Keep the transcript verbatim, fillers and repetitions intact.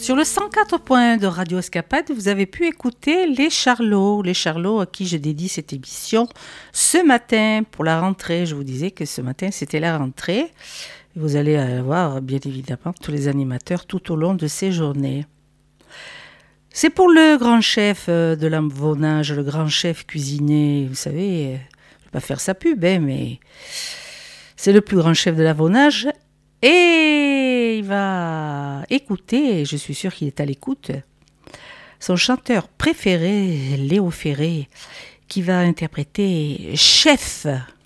Sur le cent quatre point un de Radio Escapade, vous avez pu écouter les Charlots, les Charlots à qui je dédie cette émission ce matin pour la rentrée. Je vous disais que ce matin, c'était la rentrée. Vous allez avoir, bien évidemment, tous les animateurs tout au long de ces journées. C'est pour le grand chef de l'Avonage, le grand chef cuisinier. Vous savez, je ne vais pas faire sa pub, hein, mais c'est le plus grand chef de l'Avonage. Et il va écouter, je suis sûre qu'il est à l'écoute, son chanteur préféré, Léo Ferré, qui va interpréter Chef.